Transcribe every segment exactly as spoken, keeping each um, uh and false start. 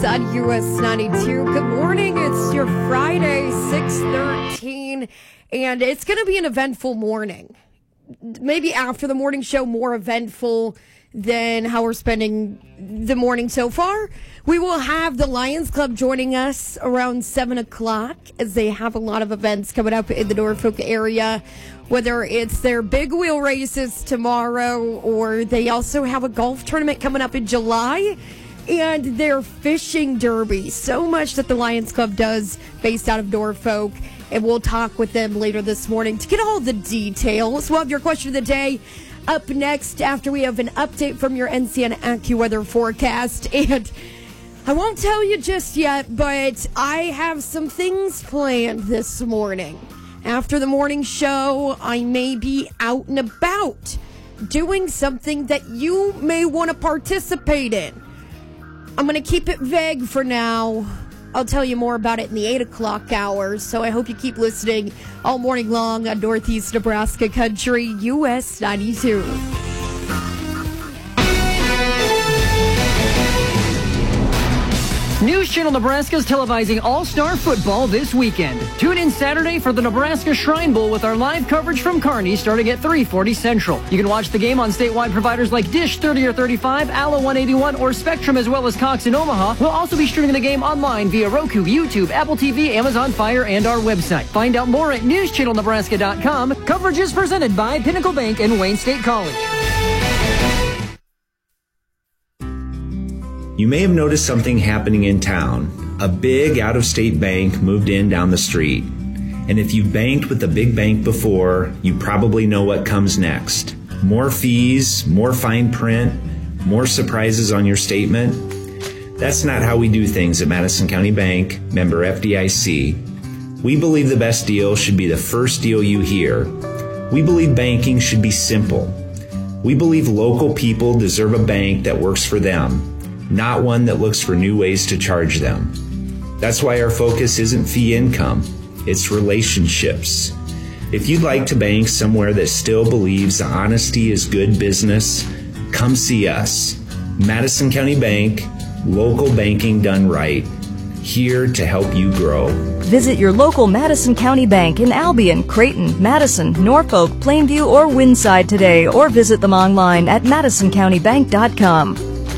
on U S ninety-two. Good morning. It's your Friday, six thirteen, and it's going to be an eventful morning. Maybe after the morning show, more eventful than how we're spending the morning so far. We will have the Lions Club joining us around seven o'clock as they have a lot of events coming up in the Norfolk area, whether it's their big wheel races tomorrow or they also have a golf tournament coming up in July and their fishing derby. So much that the Lions Club does based out of Norfolk, and we'll talk with them later this morning to get all the details. We'll have your question of the day up next after we have an update from your N C N AccuWeather forecast. And I won't tell you just yet, but I have some things planned this morning. After the morning show, I may be out and about doing something that you may want to participate in. I'm going to keep it vague for now. I'll tell you more about it in the eight o'clock hour, so I hope you keep listening all morning long on Northeast Nebraska Country, U S ninety-two. News Channel Nebraska is televising All-Star Football this weekend. Tune in Saturday for the Nebraska Shrine Bowl with our live coverage from Kearney starting at three forty Central. You can watch the game on statewide providers like Dish thirty or thirty-five, Allo one eighty-one, or Spectrum, as well as Cox in Omaha. We'll also be streaming the game online via Roku, YouTube, Apple T V, Amazon Fire, and our website. Find out more at news channel nebraska dot com. Coverage is presented by Pinnacle Bank and Wayne State College. You may have noticed something happening in town. A big out-of-state bank moved in down the street. And if you banked with a big bank before, you probably know what comes next. More fees, more fine print, more surprises on your statement. That's not how we do things at Madison County Bank, member F D I C. We believe the best deal should be the first deal you hear. We believe banking should be simple. We believe local people deserve a bank that works for them, not one that looks for new ways to charge them. That's why our focus isn't fee income, it's relationships. If you'd like to bank somewhere that still believes honesty is good business, come see us. Madison County Bank, local banking done right. Here to help you grow. Visit your local Madison County Bank in Albion, Creighton, Madison, Norfolk, Plainview, or Windside today, or visit them online at madison county bank dot com.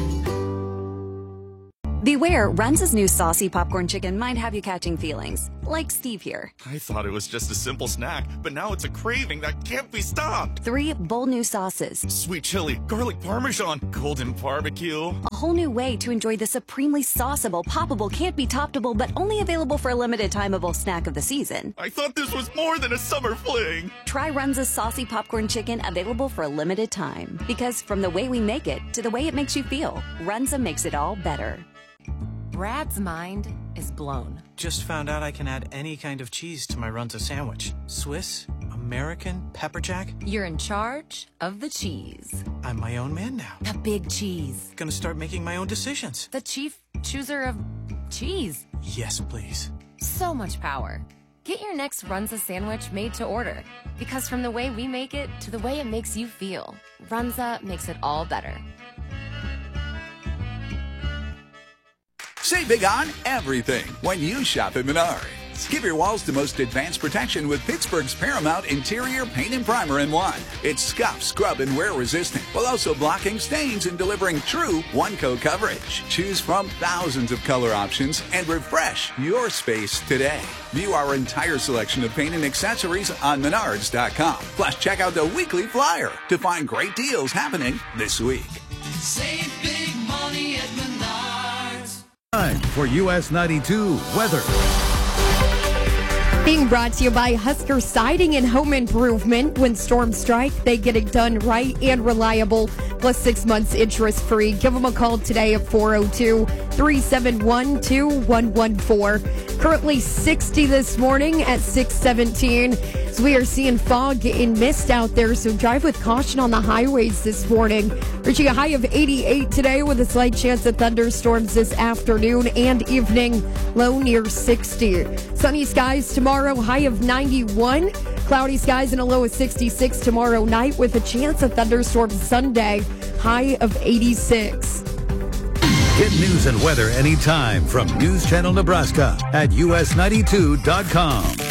Beware, Runza's new saucy popcorn chicken might have you catching feelings. Like Steve here. I thought it was just a simple snack, but now it's a craving that can't be stopped. Three bold new sauces. Sweet chili, garlic parmesan, golden barbecue. A whole new way to enjoy the supremely sauceable, poppable, can't be toppable, but only available for a limited timeable snack of the season. I thought this was more than a summer fling. Try Runza's saucy popcorn chicken, available for a limited time. Because from the way we make it to the way it makes you feel, Runza makes it all better. Brad's mind is blown. Just found out I can add any kind of cheese to my Runza sandwich. Swiss, American, pepper jack. You're in charge of the cheese. I'm my own man now. The big cheese. Gonna start making my own decisions. The chief chooser of cheese. Yes, please. So much power. Get your next Runza sandwich made to order. Because from the way we make it to the way it makes you feel, Runza makes it all better. Save big on everything when you shop at Menards. Give your walls the most advanced protection with Pittsburgh's Paramount Interior Paint and Primer in one. It's scuff, scrub, and wear resistant, while also blocking stains and delivering true one-coat coverage. Choose from thousands of color options and refresh your space today. View our entire selection of paint and accessories on menards dot com. Plus, check out the weekly flyer to find great deals happening this week. Save big money at Menards. Time for U S ninety-two weather. Being brought to you by Husker Siding and Home Improvement. When storms strike, they get it done right and reliable, plus six months interest-free. Give them a call today at four oh two, three seven one, two one one four. Currently sixty this morning at six seventeen. So we are seeing fog and mist out there, so drive with caution on the highways this morning. Reaching a high of eighty-eight today with a slight chance of thunderstorms this afternoon and evening, low near sixty. Sunny skies tomorrow, high of ninety-one. Cloudy skies and a low of sixty-six tomorrow night with a chance of thunderstorms Sunday, high of eighty-six. Get news and weather anytime from News Channel Nebraska at U S ninety-two dot com.